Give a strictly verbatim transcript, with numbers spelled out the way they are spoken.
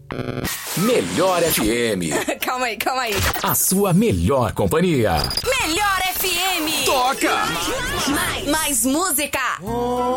Melhor F M. Calma aí, calma aí. A sua melhor companhia. Melhor F M. Toca! Mais, mais música.